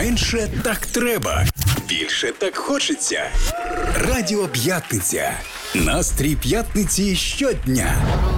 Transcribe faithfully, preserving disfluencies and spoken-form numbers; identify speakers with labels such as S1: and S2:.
S1: Менше так треба. Більше так хочеться. Радіо П'ятниця. Настрій п'ятниці щодня.